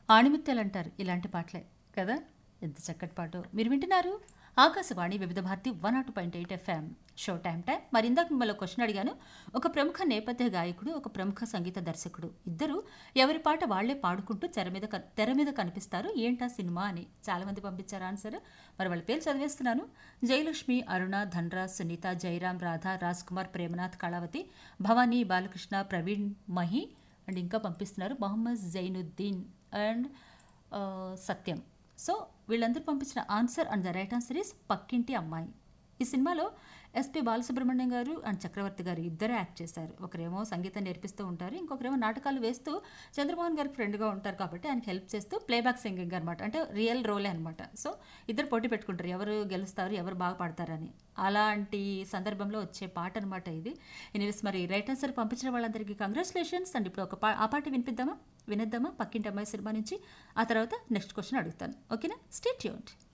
ఆణిముత్యాలంటారు ఇలాంటి పాటలే కదా. ఎంత చక్కటి పాటో. మీరు వింటున్నారు ఆకాశవాణి వివిధ భారతి 102.8 FM షో టైం. మరి ఇందాక మిమ్మల్ని క్వశ్చన్ అడిగాను. ఒక ప్రముఖ నేపథ్య గాయకుడు, ఒక ప్రముఖ సంగీత దర్శకుడు ఇద్దరు ఎవరి పాట వాళ్లే పాడుకుంటూ తెర మీద కనిపిస్తారు, ఏంటా సినిమా అని చాలా మంది పంపించారు ఆన్సర్. మరి వాళ్ళ పేరు చదివేస్తున్నాను. జయలక్ష్మి, అరుణ, ధనరాజ్, సునీత, జయరాం, రాధా, రాజ్ కుమార్, ప్రేమనాథ్, కళావతి, భవానీ, బాలకృష్ణ, ప్రవీణ్, మహి అండ్ ఇంకా పంపిస్తున్నారు Mohammed Zainuddin and Satyam. So వీళ్ళందరూ పంపించిన answer and the right answer is పక్కింటి అమ్మాయి. ఈ సినిమాలో ఎస్పి బాలసుబ్రహ్మణ్యం గారు అండ్ చక్రవర్తి గారు ఇద్దరు యాక్ట్ చేశారు. ఒకరేమో సంగీతం నేర్పిస్తూ ఉంటారు, ఇంకొకరేమో నాటకాలు వేస్తూ చంద్రమోహన్ గారికి ఫ్రెండ్గా ఉంటారు కాబట్టి ఆయనకి హెల్ప్ చేస్తూ ప్లేబ్యాక్ సింగింగ్ అనమాట, అంటే రియల్ రోలే అనమాట. సో ఇద్దరు పోటీ పెట్టుకుంటారు ఎవరు గెలుస్తారు, ఎవరు బాగా పాడతారని. అలాంటి సందర్భంలో వచ్చే పాట అనమాట ఇది. ఎనీవేస్ మరి రైట్ ఆన్సర్ పంపించిన వాళ్ళందరికీ కంగ్రాచులేషన్స్. అండ్ ఇప్పుడు ఆ పాట వినిద్దామా పక్కింటి అమ్మాయి సినిమా నుంచి. ఆ తర్వాత నెక్స్ట్ క్వశ్చన్ అడుగుతాను. ఓకేనా, స్టే ట్యూన్డ్.